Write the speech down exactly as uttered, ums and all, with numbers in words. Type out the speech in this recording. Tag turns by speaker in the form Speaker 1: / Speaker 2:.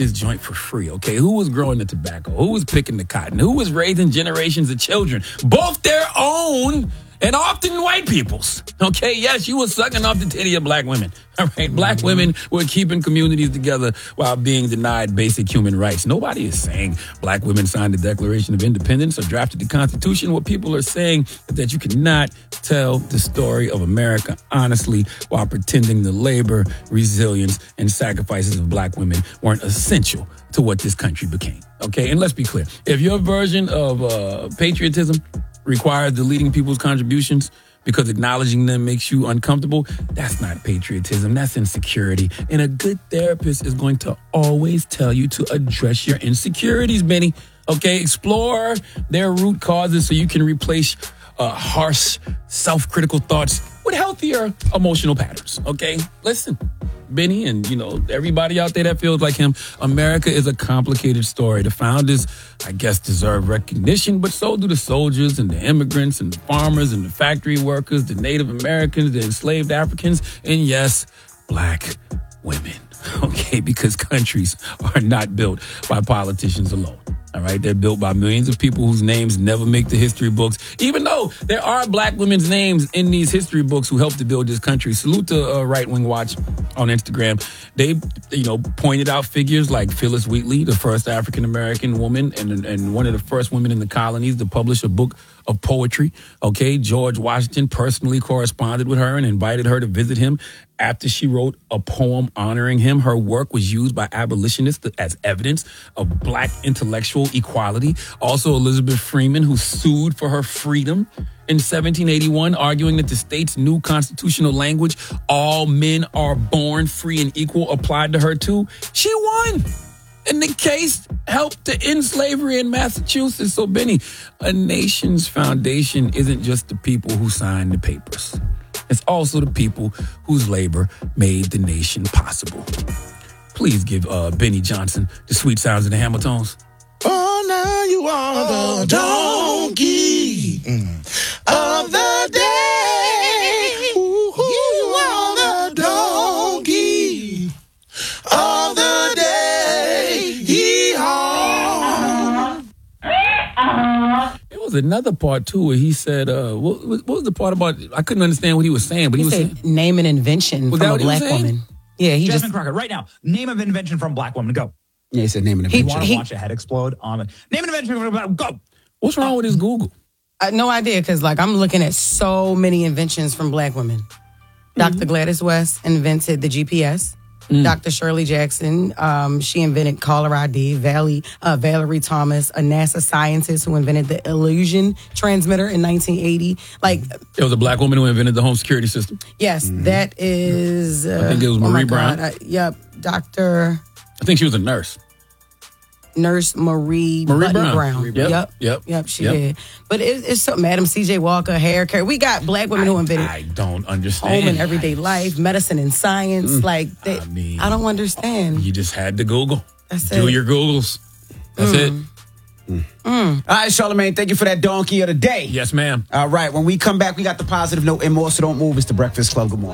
Speaker 1: this joint for free, okay? Who was growing the tobacco? Who was picking the cotton? Who was raising generations of children? Both their own and often white people's, okay? Yes, you were sucking off the titty of black women, all right? Black mm-hmm. women were keeping communities together while being denied basic human rights. Nobody is saying black women signed the Declaration of Independence or drafted the Constitution. What people are saying is that you cannot tell the story of America honestly while pretending the labor, resilience, and sacrifices of black women weren't essential to what this country became, okay? And let's be clear. If your version of uh, patriotism requires deleting people's contributions because acknowledging them makes you uncomfortable, that's not patriotism. That's insecurity. And a good therapist is going to always tell you to address your insecurities, Benny. Okay, explore their root causes so you can replace uh, harsh, self-critical thoughts with healthier emotional patterns. Okay, listen. Benny and, you know, everybody out there that feels like him, America is a complicated story. The founders, I guess, deserve recognition, but so do the soldiers and the immigrants and the farmers and the factory workers, the Native Americans, the enslaved Africans, and yes, black women. Okay, because countries are not built by politicians alone. All right, they're built by millions of people whose names never make the history books, even though there are black women's names in these history books who helped to build this country. Salute to uh, Right Wing Watch on Instagram. They, you know, pointed out figures like Phyllis Wheatley, the first African-American woman and, and one of the first women in the colonies to publish a book of poetry. Okay, George Washington personally corresponded with her and invited her to visit him after she wrote a poem honoring him. Her work was used by abolitionists as evidence of black intellectual equality. Also, Elizabeth Freeman, who sued for her freedom in seventeen eighty-one, arguing that the state's new constitutional language, all men are born free and equal, applied to her too. She won. And the case helped to end slavery in Massachusetts. So, Benny, a nation's foundation isn't just the people who signed the papers. It's also the people whose labor made the nation possible. Please give uh, Benny Johnson the sweet sounds of the Hamiltons.
Speaker 2: Oh, now you are the donkey mm. of the day. Ooh, you are the donkey of the day.
Speaker 1: There was another part too where he said, uh, what, what was the part about? I couldn't understand what he was saying, but he,
Speaker 3: he
Speaker 1: was
Speaker 3: said,
Speaker 1: saying,
Speaker 3: name an invention
Speaker 1: was
Speaker 3: from a black woman. Yeah, he
Speaker 4: Jasmine
Speaker 3: just
Speaker 4: Crockett, right now, name an invention from a black woman. Go.
Speaker 5: Yeah, he said name an
Speaker 4: You
Speaker 5: invention.
Speaker 4: want to
Speaker 3: he-
Speaker 4: watch a head explode on it? Name an invention from a black woman. Go.
Speaker 1: what's wrong with his Google?
Speaker 3: uh, no idea because like I'm looking at so many inventions from black women. Mm-hmm. Doctor Gladys West invented the G P S. Mm. Doctor Shirley Jackson, um, she invented caller I D. Valerie, uh, Valerie Thomas, a NASA scientist who invented the illusion transmitter in nineteen eighty. Like,
Speaker 1: It was a black woman who invented the home security system.
Speaker 3: yes, mm-hmm. that is. Uh,
Speaker 1: I think it was
Speaker 3: oh
Speaker 1: Marie
Speaker 3: my
Speaker 1: Brown.
Speaker 3: God, uh, yep, Doctor
Speaker 1: I think she was a nurse.
Speaker 3: Nurse Marie,
Speaker 1: Marie
Speaker 3: Button
Speaker 1: Brown.
Speaker 3: Brown.
Speaker 1: Marie Brown.
Speaker 3: Yep,
Speaker 1: Yep.
Speaker 3: yep, she
Speaker 1: Yep.
Speaker 3: did. But it, it's so Madam C J Walker, hair care. We got black women who invented
Speaker 1: I don't understand.
Speaker 3: home and everyday life, medicine and science.
Speaker 1: Mm.
Speaker 3: Like, they,
Speaker 1: I mean-
Speaker 3: I don't understand.
Speaker 1: You just had to Google.
Speaker 3: That's
Speaker 1: Do
Speaker 3: it.
Speaker 1: your Googles. That's it.
Speaker 5: All right, Charlamagne, thank you for that donkey of the day.
Speaker 1: Yes, ma'am.
Speaker 5: All right, when we come back, we got the positive note and more, so don't move. It's the Breakfast Club. Good morning.